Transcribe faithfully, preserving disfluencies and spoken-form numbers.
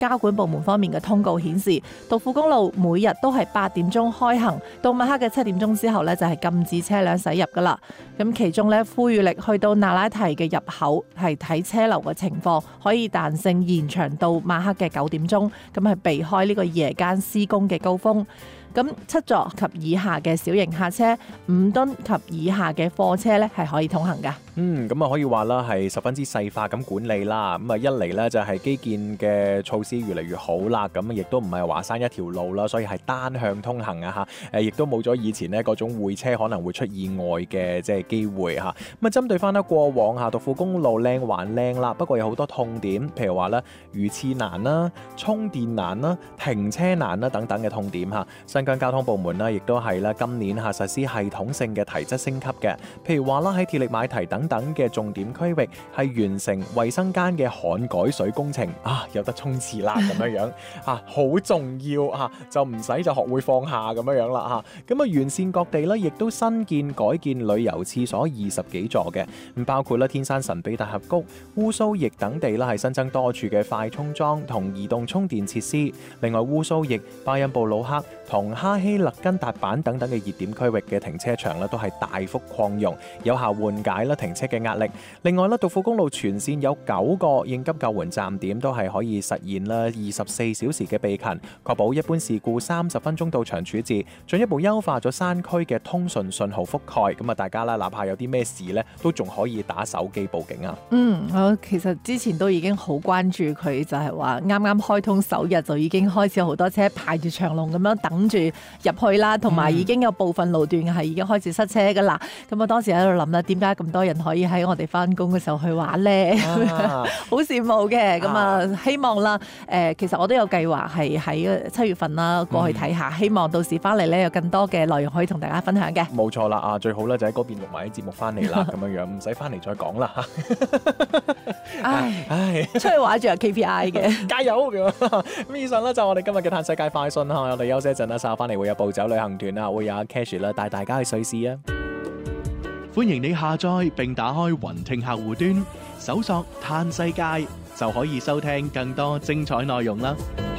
交管部門方面嘅通告顯示，獨富公路每日都係八點鐘開行，到晚黑嘅七點鐘之後呢，就係禁止車輛駛入噶啦。咁其中呢，呼籲力去到那拉提嘅入口係睇車流嘅情況，可以彈性延長到晚黑嘅九點鐘，咁係避開呢個夜間施工嘅高峰。咁七座及以下嘅小型客車、五噸及以下嘅貨車咧，係可以通行㗎。 嗯，咁啊可以話啦，係十分之細化咁管理啦。咁啊一嚟咧就係基建嘅措施越嚟越好啦，咁亦都唔係華山一條路啦，所以係單向通行啊嚇。誒，亦都冇咗以前呢嗰種會車可能會出意外嘅即係機會嚇。咁啊針對翻咧過往嚇獨富公路靚還靚啦，不過有好多痛點，譬如話咧魚翅難啦、充電難啦、停車難啦等等嘅痛點嚇。新疆交通部門呢亦都係啦，今年嚇實施系統性嘅提質升級嘅，譬如話啦喺鐵力馬蹄等等嘅重點區域係完成衛生間嘅焊改水工程啊，有得沖廁啦咁樣樣啊，好重要啊，就唔使就學會放下咁樣樣啦嚇。咁啊完善各地咧，亦都新建改建旅遊廁所二十幾座嘅，咁包括啦天山神秘大峽谷、烏蘇翼等地啦係新增多處嘅快充樁同移動充電設施。另外烏蘇翼、巴音布魯克同哈希勒根達板等等嘅熱點區域嘅停車場咧都係大幅擴容，有效緩解啦停車嘅壓力。另外咧，獨富公路全線有九個應急救援站點都係可以實現啦二十四小時嘅備勤，確保一般事故三十分鐘到場處置，進一步優化咗山區嘅通訊信號覆蓋。咁啊，大家啦，哪怕有啲咩事咧，都仲可以打手機報警啊。 嗯，我其實之前都已經好關注佢，就係話啱啱開通首日就已經開始有好多車排住長龍咁樣等住入去啦，同埋已經有部分路段係已經開始塞車噶啦。咁我當時喺度諗啦，點解咁多人可以喺我哋翻工嘅時候去玩咧？啊、好羨慕嘅。咁啊，希望啦，誒、呃，其實我都有計劃係喺七月份啦過去睇下，嗯、希望到時翻嚟咧有更多嘅內容可以同大家分享嘅。冇錯啦，啊，最好咧就喺嗰邊錄埋啲節目翻嚟啦，咁樣樣唔使翻嚟再講啦。 唉唉，出去玩仲有 K P I 嘅， 加油咁。咁以上咧就我哋今日嘅嘆世界快訊啦，我哋休息一陣啦，稍後翻嚟會有步走旅行團啊，會有阿 Cash 啦帶大家去瑞士啊。 歡迎你下載並打開雲聽客戶端，搜索嘆世界就可以收聽更多精彩內容啦。